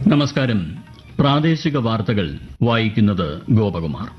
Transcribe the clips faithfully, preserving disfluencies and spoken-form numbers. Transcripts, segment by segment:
നമസ്കാരം. പ്രാദേശിക വാർത്തകൾ വായിക്കുന്നത് ഗോപകുമാർ.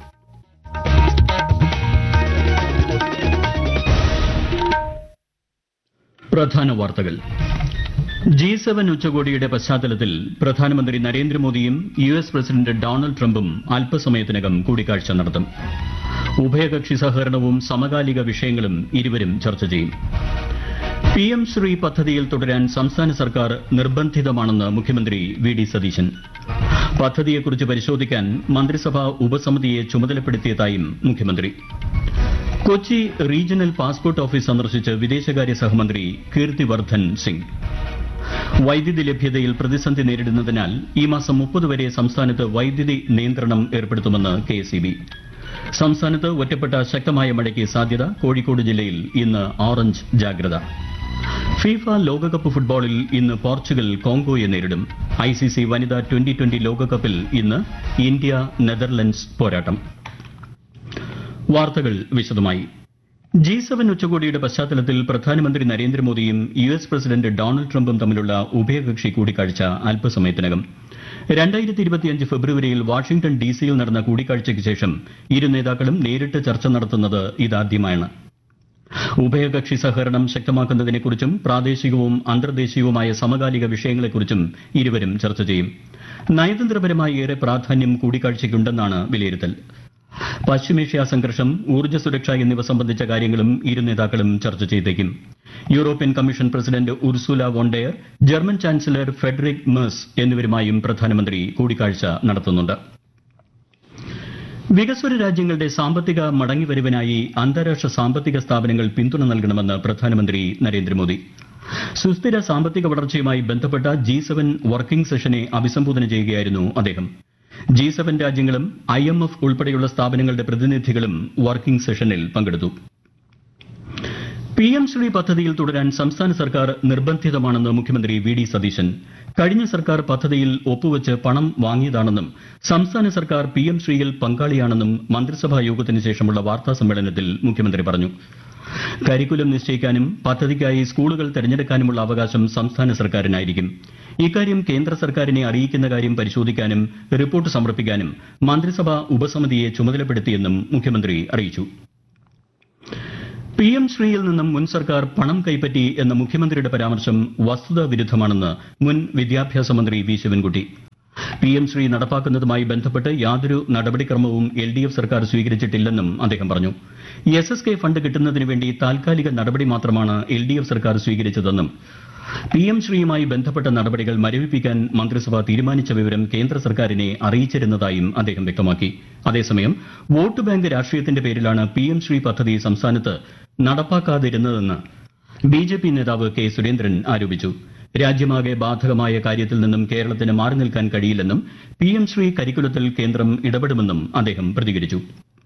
പ്രധാന വാർത്തകൾ. ജി സെവൻ ഉച്ചകോടിയുടെ പശ്ചാത്തലത്തിൽ പ്രധാനമന്ത്രി നരേന്ദ്രമോദിയും യു എസ് പ്രസിഡന്റ് ഡൊണാൾഡ് ട്രംപും അല്പസമയത്തിനകം കൂടിക്കാഴ്ച നടത്തും. ഉഭയകക്ഷി സഹകരണവും സമകാലിക വിഷയങ്ങളും ഇരുവരും ചർച്ച ചെയ്യും. പി എം ശ്രീ പദ്ധതിയിൽ തുടരാൻ സംസ്ഥാന സർക്കാർ നിർബന്ധിതമാണെന്ന് മുഖ്യമന്ത്രി വി ഡി സതീശൻ. പദ്ധതിയെക്കുറിച്ച് പരിശോധിക്കാൻ മന്ത്രിസഭാ ഉപസമിതിയെ ചുമതലപ്പെടുത്തിയതായും മുഖ്യമന്ത്രി. കൊച്ചി റീജിയണൽ പാസ്പോർട്ട് ഓഫീസ് സന്ദർശിച്ച് വിദേശകാര്യ സഹമന്ത്രി കീർത്തിവർദ്ധൻ സിംഗ്. വൈദ്യുതി ലഭ്യതയിൽ പ്രതിസന്ധി നേരിടുന്നതിനാൽ ഈ മാസം മുപ്പത് വരെ സംസ്ഥാനത്ത് വൈദ്യുതി നിയന്ത്രണം ഏർപ്പെടുത്തുമെന്ന് കെ എസ് ഇ ബി. സംസ്ഥാനത്ത് ഒറ്റപ്പെട്ട ശക്തമായ മഴയ്ക്ക് സാധ്യത. കോഴിക്കോട് ജില്ലയിൽ ഇന്ന് ഓറഞ്ച് ജാഗ്രത. ഫിഫ ലോകകപ്പ് ഫുട്ബോളിൽ ഇന്ന് പോർച്ചുഗൽ കോങ്കോയെ നേരിടും. ഐ സി സി വനിതാ ട്വന്റി ട്വന്റി ലോകകപ്പിൽ ഇന്ന് ഇന്ത്യ നെതർലൻഡ്സ് പോരാട്ടം. വാർത്തകൾ വിശദമായി. ജി സെവൻ ഉച്ചകോടിയുടെ പശ്ചാത്തലത്തിൽ പ്രധാനമന്ത്രി നരേന്ദ്രമോദിയും യു എസ് പ്രസിഡന്റ് ഡൊണാൾഡ് ട്രംപും തമ്മിലുള്ള ഉഭയകക്ഷി കൂടിക്കാഴ്ച അല്പസമയത്തിനകം. രണ്ടായിരത്തി ഇരുപത്തിയഞ്ച് ഫെബ്രുവരിയിൽ വാഷിംഗ്ടൺ ഡി സിയിൽ നടന്ന കൂടിക്കാഴ്ചയ്ക്ക് ശേഷം ഇരു നേതാക്കളും നേരിട്ട് ചർച്ച നടത്തുന്നത് ഇതാദ്യമാണ്. ഉഭയകക്ഷി സഹകരണം ശക്തമാക്കുന്നതിനെക്കുറിച്ചും പ്രാദേശികവും അന്തർദേശീയവുമായ സമകാലിക വിഷയങ്ങളെക്കുറിച്ചും ഇരുവരും ചർച്ച ചെയ്യും. നയതന്ത്രപരമായി ഏറെ പ്രാധാന്യം കൂടിക്കാഴ്ചയ്ക്കുണ്ടെന്നാണ് വിലയിരുത്തൽ. പശ്ചിമേഷ്യ സംഘർഷം, ഊർജ്ജ സുരക്ഷ എന്നിവ സംബന്ധിച്ച കാര്യങ്ങളും ഇരു നേതാക്കളും ചർച്ച ചെയ്തേക്കും. European commission president Ursula വോണ്ടയർ, German chancellor Frederick Merz എന്നിവരുമായും പ്രധാനമന്ത്രി കൂടിക്കാഴ്ച നടത്തുന്നുണ്ട്. വികസ്വര രാജ്യങ്ങളുടെ സാമ്പത്തിക മടങ്ങിവരവിനായി അന്താരാഷ്ട്ര സാമ്പത്തിക സ്ഥാപനങ്ങൾ പിന്തുണ നൽകണമെന്ന് പ്രധാനമന്ത്രി നരേന്ദ്രമോദി. സുസ്ഥിര സാമ്പത്തിക വളർച്ചയുമായി ബന്ധപ്പെട്ട ജി സെവൻ വർക്കിംഗ് സെഷനെ അഭിസംബോധന ചെയ്യുകയായിരുന്നു അദ്ദേഹം. ജി സെവൻ രാജ്യങ്ങളും ഐ എം എഫ് ഉൾപ്പെടെയുള്ള സ്ഥാപനങ്ങളുടെ പ്രതിനിധികളും വർക്കിംഗ് സെഷനിൽ പങ്കെടുത്തു. പി എം ശ്രീ പദ്ധതിയിൽ തുടരാൻ സംസ്ഥാന സർക്കാർ നിർബന്ധിതമാണെന്ന് മുഖ്യമന്ത്രി വി ഡി സതീശൻ. കഴിഞ്ഞ സർക്കാർ പദ്ധതിയിൽ ഒപ്പുവച്ച് പണം വാങ്ങിയതാണെന്നും സംസ്ഥാന സർക്കാർ പി എം ശ്രീയിൽ പങ്കാളിയാണെന്നും മന്ത്രിസഭാ യോഗത്തിന് ശേഷമുള്ള വാർത്താ സമ്മേളനത്തിൽ മുഖ്യമന്ത്രി പറഞ്ഞു. കരിക്കുലം നിശ്ചയിക്കാനും പദ്ധതിക്കായി സ്കൂളുകൾ തെരഞ്ഞെടുക്കാനുമുള്ള അവകാശം സംസ്ഥാന സർക്കാരിനായിരിക്കും. ഇക്കാര്യം കേന്ദ്ര സർക്കാരിനെ അറിയിക്കുന്ന കാര്യം പരിശോധിക്കാനും റിപ്പോർട്ട് സമർപ്പിക്കാനും മന്ത്രിസഭാ ഉപസമിതിയെ ചുമതലപ്പെടുത്തിയെന്നും മുഖ്യമന്ത്രി അറിയിച്ചു. പി എം ശ്രീയിൽ നിന്നും മുൻ സർക്കാർ പണം കൈപ്പറ്റി എന്ന മുഖ്യമന്ത്രിയുടെ പരാമർശം വസ്തുതാ വിരുദ്ധമാണെന്ന് മുൻ വിദ്യാഭ്യാസ മന്ത്രി V Sivankutty. P M Shri നടപ്പാക്കുന്നതുമായി ബന്ധപ്പെട്ട് യാതൊരു നടപടിക്രമവും എൽ ഡി എഫ് സർക്കാർ സ്വീകരിച്ചിട്ടില്ലെന്നും അദ്ദേഹം പറഞ്ഞു. എസ് എസ് കെ ഫണ്ട് കിട്ടുന്നതിന് വേണ്ടി താൽക്കാലിക നടപടി മാത്രമാണ് എൽ ഡി എഫ് സർക്കാർ സ്വീകരിച്ചതെന്നും പി എം ശ്രീയുമായി ബന്ധപ്പെട്ട നടപടികൾ മരവിപ്പിക്കാൻ മന്ത്രിസഭ തീരുമാനിച്ച വിവരം കേന്ദ്ര സർക്കാരിനെ അറിയിച്ചിരുന്നതായും അദ്ദേഹം വ്യക്തമാക്കി. അതേസമയം വോട്ട് ബാങ്ക് രാഷ്ട്രീയത്തിന്റെ പേരിലാണ് പി എം ശ്രീ പദ്ധതി സംസ്ഥാനത്ത് നടപ്പാക്കാതിരുന്നതെന്ന് ബി ജെ പി നേതാവ് കെ സുരേന്ദ്രൻ ആരോപിച്ചു. രാജ്യമാകെ ബാധകമായ കാര്യത്തിൽ നിന്നും കേരളത്തിന് മാറി നിൽക്കാൻ കഴിയില്ലെന്നും പി എം ശ്രീ കരിക്കുലത്തിൽ കേന്ദ്രം ഇടപെടുമെന്നും അദ്ദേഹം പ്രതികരിച്ചു.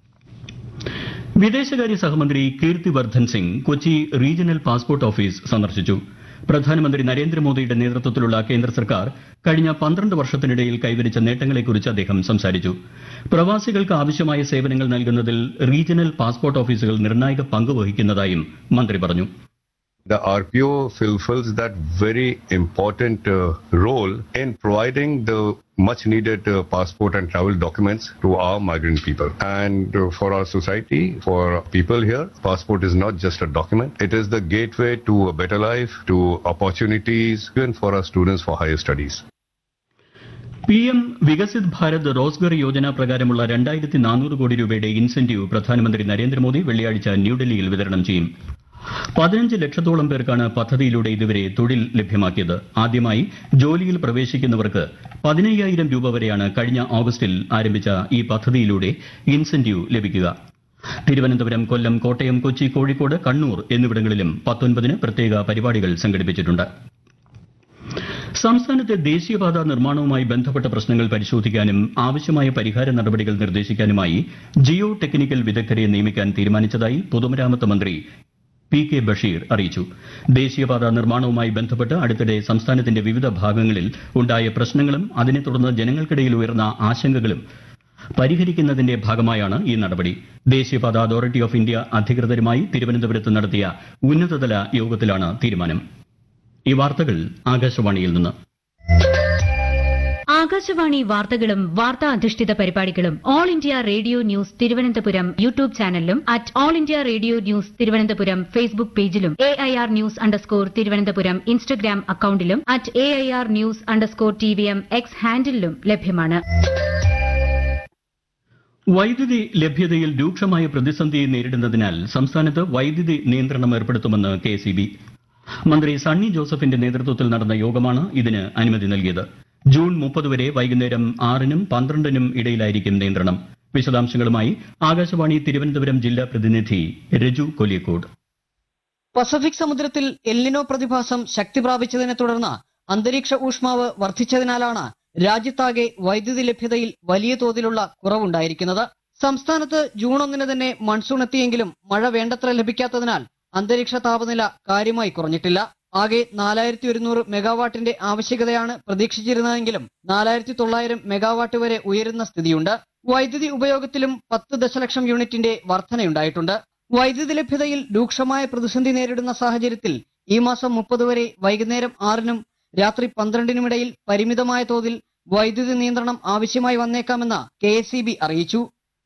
വിദേശകാര്യ സഹമന്ത്രി Kirti Vardhan Singh Kochi regional passport office സന്ദർശിച്ചു. പ്രധാനമന്ത്രി നരേന്ദ്രമോദിയുടെ നേതൃത്വത്തിലുള്ള കേന്ദ്ര സർക്കാർ കഴിഞ്ഞ പന്ത്രണ്ട് വർഷത്തിനിടയിൽ കൈവരിച്ച നേട്ടങ്ങളെക്കുറിച്ച് അദ്ദേഹം സംസാരിച്ചു. പ്രവാസികൾക്ക് ആവശ്യമായ സേവനങ്ങൾ നൽകുന്നതിൽ റീജിയണൽ പാസ്പോർട്ട് ഓഫീസുകൾ നിർണായക പങ്ക് വഹിക്കുന്നതായും മന്ത്രി പറഞ്ഞു. The R P O fulfills that very important uh, role in providing the much needed uh, passport and travel documents to our migrant people. And uh, for our society, for people here, passport is not just a document. It is the gateway to a better life, to opportunities, even for our students for higher studies. P M Viksit Bharat Rozgar Yojana പ്രകാരമുള്ള രണ്ടായിരത്തി നാനൂറ് കോടി രൂപയുടെ incentive പ്രധാനമന്ത്രി നരേന്ദ്രമോദി വെള്ളിയാഴ്ച ന്യൂഡൽഹിയിൽ വിതരണം ചെയ്യും. പതിനഞ്ച് ലക്ഷത്തോളം പേർക്കാണ് പദ്ധതിയിലൂടെ ഇതുവരെ തൊഴിൽ ലഭ്യമാക്കിയത്. ആദ്യമായി ജോലിയിൽ പ്രവേശിക്കുന്നവർക്ക് പതിനയ്യായിരം രൂപ വരെയാണ് കഴിഞ്ഞ ഓഗസ്റ്റിൽ ആരംഭിച്ച ഈ പദ്ധതിയിലൂടെ ഇൻസെന്റീവ് ലഭിക്കുക. തിരുവനന്തപുരം, കൊല്ലം, കോട്ടയം, കൊച്ചി, കോഴിക്കോട്, കണ്ണൂർ എന്നിവിടങ്ങളിലും പത്തൊൻപതിന് പ്രത്യേക പരിപാടികൾ സംഘടിപ്പിച്ചിട്ടുണ്ട്. സംസ്ഥാനത്തെ ദേശീയപാത നിർമ്മാണവുമായി ബന്ധപ്പെട്ട പ്രശ്നങ്ങൾ പരിശോധിക്കാനും ആവശ്യമായ പരിഹാര നടപടികൾ നിർദ്ദേശിക്കാനുമായി ജിയോ ടെക്നിക്കൽ വിദഗ്ധരെ നിയമിക്കാൻ തീരുമാനിച്ചതായി പൊതുമരാമത്ത് മന്ത്രി പി കെ ബഷീർ അറിയിച്ചു. ദേശീയപാത നിർമ്മാണവുമായി ബന്ധപ്പെട്ട് അടുത്തിടെ സംസ്ഥാനത്തിന്റെ വിവിധ ഭാഗങ്ങളിൽ ഉണ്ടായ പ്രശ്നങ്ങളും അതിനെ തുടർന്ന് ജനങ്ങൾക്കിടയിൽ ഉയർന്ന ആശങ്കകളും പരിഹരിക്കുന്നതിന്റെ ഭാഗമായാണ് ഈ നടപടി. ദേശീയപാത അതോറിറ്റി ഓഫ് ഇന്ത്യ അധികൃതരുമായി തിരുവനന്തപുരത്ത് നടത്തിയ ഉന്നതതല യോഗത്തിലാണ് തീരുമാനം. ഈ വാർത്തകൾ ആകാശവാണിയിൽ നിന്ന്. ആകാശവാണി വാർത്തകളും വാർത്താ അധിഷ്ഠിത പരിപാടികളും all India radio news Thiruvananthapuram YouTube ചാനലിലും at all India radio news Thiruvananthapuram Facebook പേജിലും A I R news underscore Thiruvananthapuram Instagram അക്കൌണ്ടിലും at A I R news underscore T V M X ഹാൻഡിലും ലഭ്യമാണ്. വൈദ്യുതി ലഭ്യതയിൽ രൂക്ഷമായ പ്രതിസന്ധി നേരിടുന്നതിനാൽ സംസ്ഥാനത്ത് വൈദ്യുതി നിയന്ത്രണം ഏർപ്പെടുത്തുമെന്ന് കെ എസ് ഇ ബി. മന്ത്രി സണ്ണി ജോസഫിന്റെ നേതൃത്വത്തിൽ നടന്ന യോഗമാണ് ഇതിന് അനുമതി നൽകിയത്. ജൂൺ മുപ്പത് വരെ വൈകുന്നേരം ആറിനും പന്ത്രണ്ടിനും ഇടയിലായിരിക്കും നിയന്ത്രണം. വിശദാംശങ്ങളുമായി ആകാശവാണി തിരുവനന്തപുരം ജില്ലാ പ്രതിനിധി രജു കൊല്ലിക്കോട്. പസഫിക് സമുദ്രത്തിൽ എൽനിനോ പ്രതിഭാസം ശക്തി പ്രാപിച്ചതിനെ തുടർന്ന് അന്തരീക്ഷ ഊഷ്മാവ് വർദ്ധിച്ചതിനാലാണ് രാജ്യത്താകെ വൈദ്യുതി ലഭ്യതയിൽ വലിയ തോതിലുള്ള കുറവുണ്ടായിരിക്കുന്നത്. സംസ്ഥാനത്ത് ജൂൺ ഒന്നിന് തന്നെ മൺസൂൺ എത്തിയെങ്കിലും മഴ വേണ്ടത്ര ലഭിക്കാത്തതിനാൽ അന്തരീക്ഷ താപനില കാര്യമായി കുറഞ്ഞിട്ടില്ല. ആകെ നാലായിരത്തി ഒരുന്നൂറ് മെഗാവാട്ടിന്റെ ആവശ്യകതയാണ് പ്രതീക്ഷിച്ചിരുന്നതെങ്കിലും നാലായിരത്തി തൊള്ളായിരം മെഗാവാട്ട് വരെ ഉയരുന്ന സ്ഥിതിയുണ്ട്. വൈദ്യുതി ഉപയോഗത്തിലും പത്ത് ദശലക്ഷം യൂണിറ്റിന്റെ വർധനയുണ്ടായിട്ടുണ്ട്. വൈദ്യുതി ലഭ്യതയിൽ രൂക്ഷമായ പ്രതിസന്ധി നേരിടുന്ന സാഹചര്യത്തിൽ ഈ മാസം മുപ്പത് വരെ വൈകുന്നേരം ആറിനും രാത്രി പന്ത്രണ്ടിനുമിടയിൽ പരിമിതമായ തോതിൽ വൈദ്യുതി നിയന്ത്രണം ആവശ്യമായി വന്നേക്കാമെന്ന് കെ എസ് ഇ ബി അറിയിച്ചു.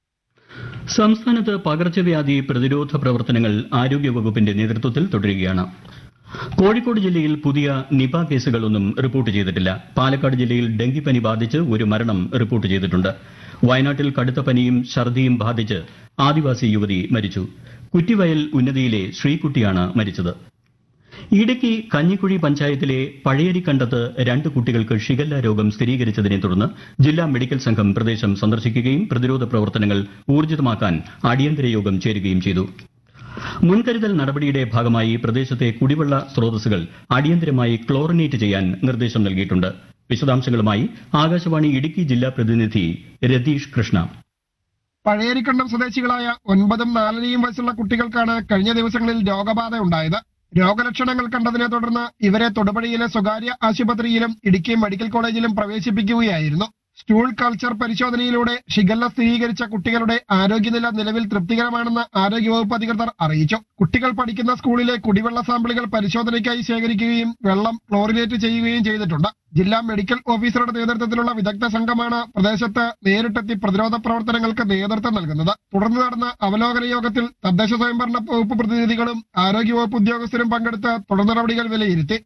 സംസ്ഥാനത്ത് പകർച്ചവ്യാധി പ്രതിരോധ പ്രവർത്തനങ്ങൾ ആരോഗ്യവകുപ്പിന്റെ നേതൃത്വത്തിൽ തുടരുകയാണ്. കോഴിക്കോട് ജില്ലയിൽ പുതിയ നിപ കേസുകളൊന്നും റിപ്പോർട്ട് ചെയ്തിട്ടില്ല. പാലക്കാട് ജില്ലയിൽ ഡെങ്കിപ്പനി ബാധിച്ച് ഒരു മരണം റിപ്പോർട്ട് ചെയ്തിട്ടുണ്ട്. വയനാട്ടിൽ കടുത്ത പനിയും ഛർദിയും ബാധിച്ച് ആദിവാസി യുവതി മരിച്ചു. കുറ്റിവയൽ ഉന്നതിയിലെ ശ്രീകുട്ടിയാണ് മരിച്ചത്. ഇടുക്കി കഞ്ഞിക്കുഴി പഞ്ചായത്തിലെ പഴയരിക്കണ്ടത്ത് രണ്ട് കുട്ടികൾക്ക് ഷിഗല്ല രോഗം സ്ഥിരീകരിച്ചതിനെ തുടർന്ന് ജില്ലാ മെഡിക്കൽ സംഘം പ്രദേശം സന്ദർശിക്കുകയും പ്രതിരോധ പ്രവർത്തനങ്ങൾ ഊർജിതമാക്കാൻ അടിയന്തര യോഗം ചേരുകയും ചെയ്തു. മുൻകരുതൽ നടപടിയുടെ ഭാഗമായി പ്രദേശത്തെ കുടിവെള്ള സ്രോതസ്സുകൾ അടിയന്തരമായി ക്ലോറിനേറ്റ് ചെയ്യാൻ നിർദ്ദേശം നൽകിയിട്ടുണ്ട്. വിശദാംശങ്ങളുമായി ആകാശവാണി ഇടുക്കി ജില്ലാ പ്രതിനിധി രതീഷ് കൃഷ്ണ. പഴയരിക്കണ്ടം സ്വദേശികളായ ഒൻപതും നാലരയും വയസ്സുള്ള കുട്ടികൾക്കാണ് കഴിഞ്ഞ ദിവസങ്ങളിൽ രോഗബാധ ഉണ്ടായത്. രോഗലക്ഷണങ്ങൾ കണ്ടതിനെ തുടർന്ന് ഇവരെ തൊടുപുഴയിലെ സ്വകാര്യ ആശുപത്രിയിലും ഇടുക്കി മെഡിക്കൽ കോളേജിലും പ്രവേശിപ്പിക്കുകയായിരുന്നു. സ്റ്റൂൾ കൾച്ചർ പരിശോധനയിലൂടെ ഷിഗല്ല സ്ഥിരീകരിച്ച കുട്ടികളുടെ ആരോഗ്യനില നിലവിൽ തൃപ്തികരമാണെന്ന് ആരോഗ്യവകുപ്പ് അധികൃതർ അറിയിച്ചു. കുട്ടികൾ പഠിക്കുന്ന സ്കൂളിലെ കുടിവെള്ള സാമ്പിളുകൾ പരിശോധനയ്ക്കായി ശേഖരിക്കുകയും വെള്ളം ക്ലോറിനേറ്റ് ചെയ്യുകയും ചെയ്തിട്ടുണ്ട്. ജില്ലാ മെഡിക്കൽ ഓഫീസറുടെ നേതൃത്വത്തിലുള്ള വിദഗ്ധ സംഘമാണ് പ്രദേശത്ത് നേരിട്ടെത്തി പ്രതിരോധ പ്രവർത്തനങ്ങൾക്ക് നേതൃത്വം നൽകുന്നത്. തുടർന്ന് നടന്ന അവലോകന യോഗത്തിൽ തദ്ദേശ സ്വയംഭരണ വകുപ്പ് പ്രതിനിധികളും ആരോഗ്യവകുപ്പ് ഉദ്യോഗസ്ഥരും പങ്കെടുത്ത് തുടർ നടപടികൾ വിലയിരുത്തി.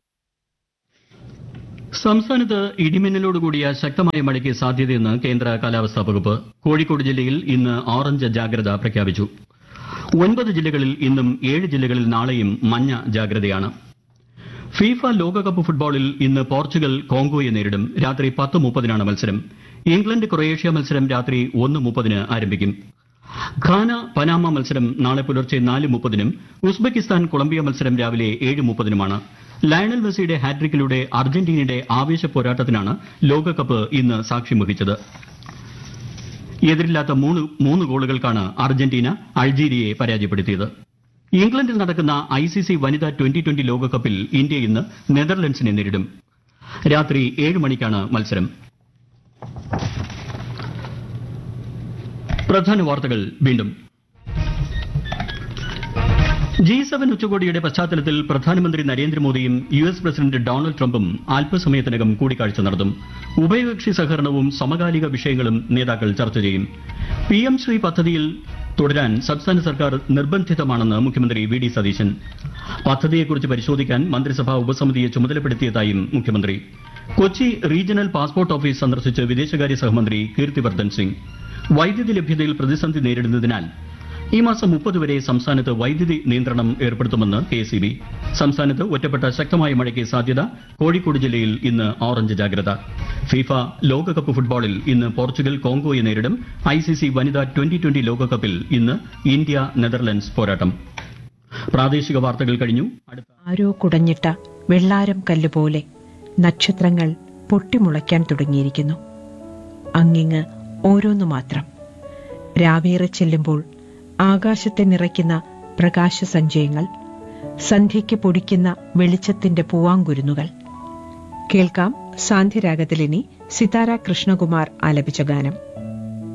സംസ്ഥാനത്ത് ഇടിമിന്നലോടുകൂടിയ ശക്തമായ മഴയ്ക്ക് സാധ്യതയെന്ന് കേന്ദ്ര കാലാവസ്ഥാ വകുപ്പ്. കോഴിക്കോട് ജില്ലയിൽ ഇന്ന് ഓറഞ്ച് ജാഗ്രത പ്രഖ്യാപിച്ചു. ഒൻപത് ജില്ലകളിൽ ഇന്നും ഏഴ് ജില്ലകളിൽ നാളെയും മഞ്ഞ ജാഗ്രതയാണ്. ഫിഫ ലോകകപ്പ് ഫുട്ബോളിൽ ഇന്ന് പോർച്ചുഗൽ കോങ്കോയെ നേരിടും. രാത്രി പത്ത് മുപ്പതിനാണ് മത്സരം. ഇംഗ്ലണ്ട് ക്രൊയേഷ്യ മത്സരം രാത്രി ഒന്ന് മുപ്പതിന് ആരംഭിക്കും. ഘാന പനാമ മത്സരം നാളെ പുലർച്ചെ നാല് മുപ്പതിനും ഉസ്ബെക്കിസ്ഥാൻ കൊളംബിയ മത്സരം രാവിലെ ഏഴ് മുപ്പതിനുമാണ്. ലയണൽ മെസ്സിയുടെ ഹാട്രിക്കിലൂടെ അർജന്റീനയുടെ ആവേശ പോരാട്ടത്തിനാണ് ലോകകപ്പ് ഇന്ന് സാക്ഷ്യം വഹിച്ചത്. എതിരില്ലാത്ത മൂന്ന് മൂന്ന് ഗോളുകൾക്കാണ് അർജന്റീന അൾജീരിയയെ പരാജയപ്പെടുത്തിയത്. ഇംഗ്ലണ്ടിൽ നടക്കുന്ന ഐ സി സി വനിതാ ട്വന്റി ട്വന്റി ലോകകപ്പിൽ ഇന്ത്യ ഇന്ന് നെതർലൻഡ്സിനെ നേരിടും. രാത്രി ഏഴ് മണിക്കാണ് മത്സരം. പ്രധാന വാർത്തകൾ വീണ്ടും. ജി സെവൻ ഉച്ചകോടിയുടെ പശ്ചാത്തലത്തിൽ പ്രധാനമന്ത്രി നരേന്ദ്രമോദിയും യു എസ് പ്രസിഡന്റ് ഡൊണാൾഡ് ട്രംപും അല്പസമയത്തിനകം കൂടിക്കാഴ്ച നടത്തും. ഉഭയകക്ഷി സഹകരണവും സമകാലിക വിഷയങ്ങളും നേതാക്കൾ ചർച്ച ചെയ്യും. പി എം ശ്രീ പദ്ധതിയിൽ തുടരാൻ സംസ്ഥാന സർക്കാർ നിർബന്ധിതമാണെന്ന് മുഖ്യമന്ത്രി വി ഡി സതീശൻ. പദ്ധതിയെക്കുറിച്ച് പരിശോധിക്കാൻ മന്ത്രിസഭാ ഉപസമിതിയെ ചുമതലപ്പെടുത്തിയതായും മുഖ്യമന്ത്രി. കൊച്ചി റീജിയണൽ പാസ്പോർട്ട് ഓഫീസ് സന്ദർശിച്ച് വിദേശകാര്യ സഹമന്ത്രി കീർത്തിവർദ്ധൻ സിംഗ്. വൈദ്യുതി ലഭ്യതയിൽ പ്രതിസന്ധി നേരിടുന്നതിനാൽ ഈ മാസം മുപ്പത് വരെ സംസ്ഥാനത്ത് വൈദ്യുതി നിയന്ത്രണം ഏർപ്പെടുത്തുമെന്ന് കെ എസ് ഇ ബി. സംസ്ഥാനത്ത് ഒറ്റപ്പെട്ട ശക്തമായ മഴയ്ക്ക് സാധ്യത. കോഴിക്കോട് ജില്ലയിൽ ഇന്ന് ഓറഞ്ച് ജാഗ്രത. ഫിഫ ലോകകപ്പ് ഫുട്ബോളിൽ ഇന്ന് പോർച്ചുഗൽ കോങ്കോയെ നേരിടും. ഐ സി സി വനിതാ ട്വന്റി ട്വന്റി ലോകകപ്പിൽ ഇന്ന് ഇന്ത്യ നെതർലൻഡ്സ് പോരാട്ടം. പ്രാദേശിക വാർത്തകൾ കഴിഞ്ഞു. ആരോ കുടഞ്ഞിട്ട വെള്ളാരം കല്ലുപോലെ നക്ഷത്രങ്ങൾ പൊട്ടിമുളയ്ക്കാൻ തുടങ്ങിയിരിക്കുന്നു. അങ്ങിങ്ങ് ഓരോന്നു മാത്രം. രാവേറെ ചെല്ലുമ്പോൾ ആകാശത്തെ നിറയ്ക്കുന്ന പ്രകാശസഞ്ചയങ്ങൾ, സന്ധ്യയ്ക്ക് പൊടിക്കുന്ന വെളിച്ചത്തിന്റെ പൂവാങ്കുരുന്നുകൾ. കേൾക്കാം സാന്ധ്യരാഗത്തിലിനി സിതാര കൃഷ്ണകുമാർ ആലപിച്ച ഗാനം.